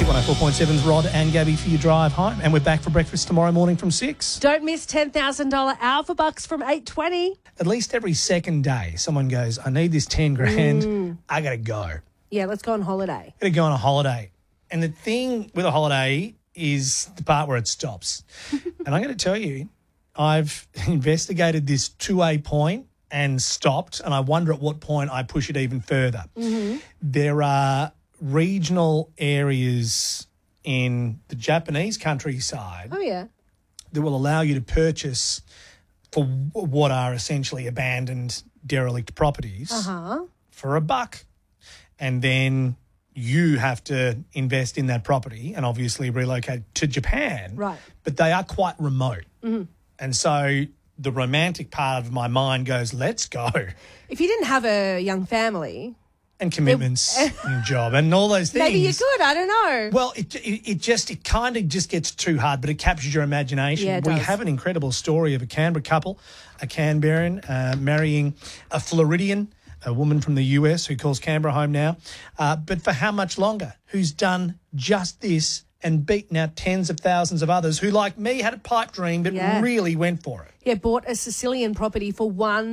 Hit 104.7's Rod and Gabby for your drive home. And we're back for breakfast tomorrow morning from 6. Don't miss $10,000 Alpha Bucks from 8:20. At least every second day, someone goes, I need this 10 grand. I got to go. Yeah, let's go on holiday. Got to go on a holiday. And the thing with a holiday is the part where it stops. And I'm going to tell you, I've investigated this to a point and stopped, and I wonder at what point I push it even further. There are regional areas in the Japanese countryside Oh, yeah. that will allow you to purchase for what are essentially abandoned, derelict properties for $1. And then you have to invest in that property and obviously relocate to Japan. Right. But they are quite remote. And so the romantic part of my mind goes, let's go. If you didn't have a young family, And commitments and job and all those things. maybe you could. I don't know. Well, it kind of just gets too hard, but it captures your imagination. Yeah, it We does. have an incredible story of a Canberra couple, a Canberran marrying a Floridian, a woman from the US who calls Canberra home now. But for how much longer? Who's done just this and beaten out tens of thousands of others who, like me, had a pipe dream but Yeah. really went for it. Yeah, bought a Sicilian property for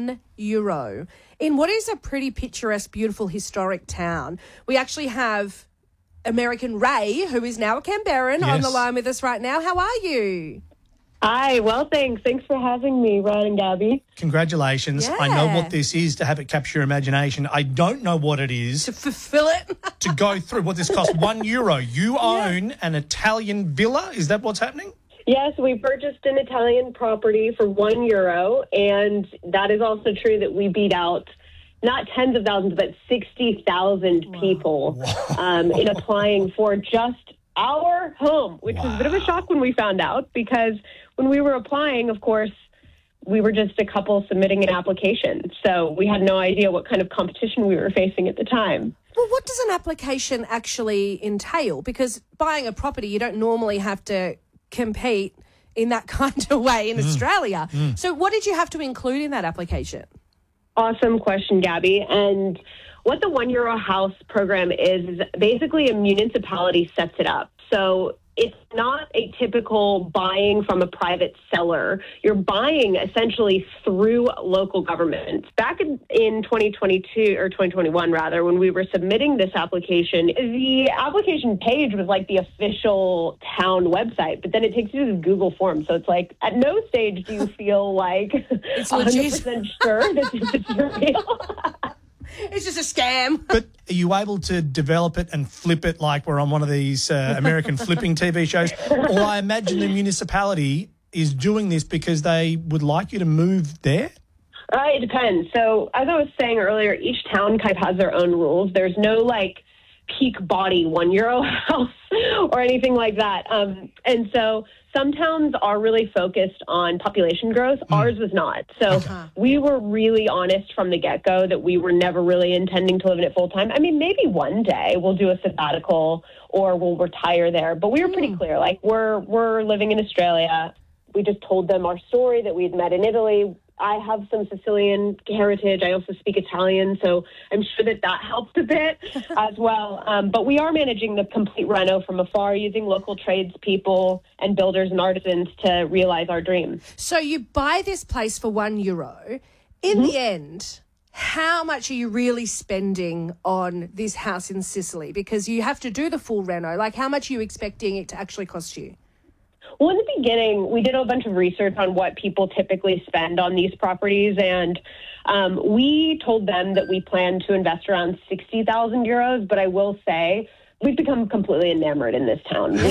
€1 in what is a pretty picturesque, beautiful, historic town. We actually have American Ray, who is now a Canberran, on Yes. the line with us right now. How are you? Hi, well, thanks. Thanks for having me, Rod and Gabby. Congratulations. Yeah. I know what this is to have it capture your imagination. I don't know what it is To fulfill it? to go through what this cost. €1. You own an Italian villa. Is that what's happening? Yes, we purchased an Italian property for €1, and that is also true that we beat out not tens of thousands, but 60,000 people in applying for just our home, which was a bit of a shock when we found out, because when we were applying, of course, we were just a couple submitting an application. So we had no idea what kind of competition we were facing at the time. Well, what does an application actually entail? Because buying a property, you don't normally have to compete in that kind of way in Australia. So what did you have to include in that application? Awesome question, Gabby. And what the €1 house program is basically a municipality sets it up. So it's not a typical buying from a private seller. You're buying essentially through local government. Back in 2022 or 2021, rather, when we were submitting this application, the application page was like the official town website, but then it takes you to the Google form. So it's like at no stage do you feel like It's legit. 100% sure that this is real. It's just a scam. But are you able to develop it and flip it like we're on one of these American flipping TV shows? Or I imagine the municipality is doing this because they would like you to move there? It depends. So as I was saying earlier, each town kind of has their own rules. There's no like peak body €1 house or anything like that. And so some towns are really focused on population growth. Ours was not. So we were really honest from the get-go that we were never really intending to live in it full-time. I mean, maybe one day we'll do a sabbatical or we'll retire there. But we were pretty clear, like we're living in Australia. We just told them our story that we'd met in Italy. I have some Sicilian heritage. I also speak Italian, so I'm sure that helped a bit as well. But we are managing the complete reno from afar using local tradespeople and builders and artisans to realize our dream. So you buy this place for €1. In the end, how much are you really spending on this house in Sicily? Because you have to do the full reno. Like, how much are you expecting it to actually cost you? Well, in the beginning, we did a bunch of research on what people typically spend on these properties, and we told them that we plan to invest around €60,000. But I will say we've become completely enamored in this town.